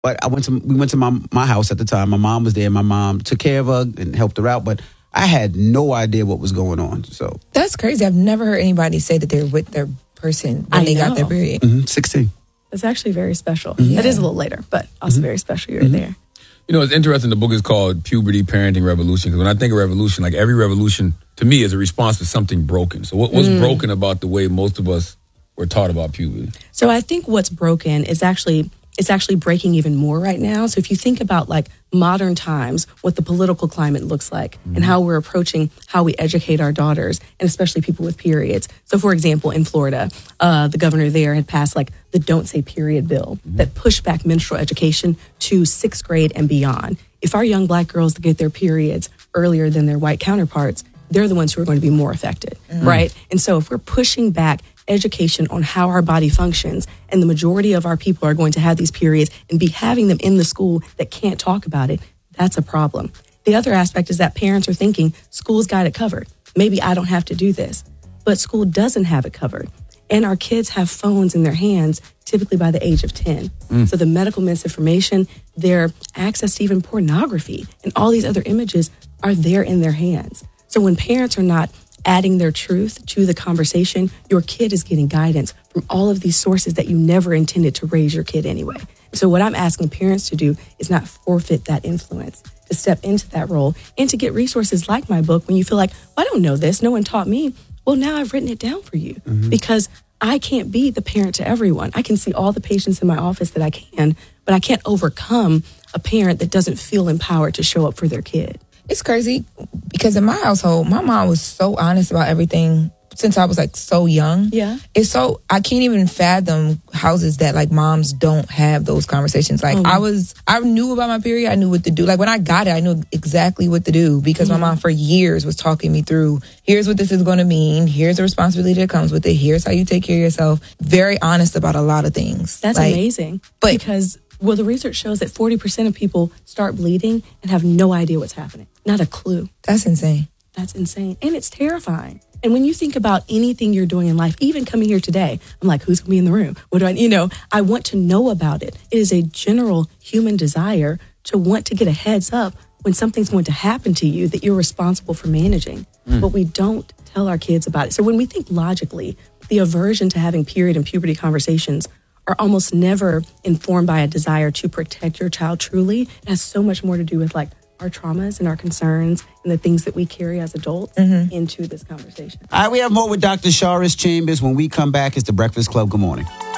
But we went to my house at the time. My mom was there. My mom took care of her and helped her out. But I had no idea what was going on. So that's crazy. I've never heard anybody say that they're with their person when they got their period. 16. It's actually very special. That is a little later, but also very special. You're there. You know, it's interesting. The book is called Puberty, Parenting, Revolution. Because when I think of revolution, like every revolution, to me, is a response to something broken. So what's broken about the way most of us were taught about puberty? So I think what's broken is it's actually breaking even more right now. So if you think about like modern times, what the political climate looks like and how we're approaching how we educate our daughters and especially people with periods. So for example, in Florida, the governor there had passed like the Don't Say Period bill that pushed back menstrual education to 6th grade and beyond. If our young Black girls get their periods earlier than their white counterparts, they're the ones who are going to be more affected, right? And so if we're pushing back education on how our body functions, and the majority of our people are going to have these periods and be having them in the school that can't talk about it, that's a problem. The other aspect is that parents are thinking, school's got it covered. Maybe I don't have to do this. But school doesn't have it covered. And our kids have phones in their hands, typically by the age of 10. So the medical misinformation, their access to even pornography and all these other images are there in their hands. So when parents are not adding their truth to the conversation, your kid is getting guidance from all of these sources that you never intended to raise your kid anyway. So what I'm asking parents to do is not forfeit that influence, to step into that role and to get resources like my book when you feel like, well, I don't know this, no one taught me. Well, now I've written it down for you because I can't be the parent to everyone. I can see all the patients in my office that I can, but I can't overcome a parent that doesn't feel empowered to show up for their kid. It's crazy because in my household, my mom was so honest about everything since I was like so young. Yeah. It's so, I can't even fathom houses that like moms don't have those conversations. Like I knew about my period. I knew what to do. Like when I got it, I knew exactly what to do because my mom for years was talking me through, here's what this is going to mean. Here's the responsibility that comes with it. Here's how you take care of yourself. Very honest about a lot of things. That's like, amazing. Because the research shows that 40% of people start bleeding and have no idea what's happening. Not a clue. That's insane. That's insane. And it's terrifying. And when you think about anything you're doing in life, even coming here today, I'm like, who's going to be in the room? What do I want to know about it. It is a general human desire to want to get a heads up when something's going to happen to you that you're responsible for managing. But we don't tell our kids about it. So when we think logically, the aversion to having period and puberty conversations are almost never informed by a desire to protect your child truly. It has so much more to do with like our traumas and our concerns and the things that we carry as adults into this conversation. All right, we have more with Dr. Charis Chambers. When we come back, it's The Breakfast Club. Good morning.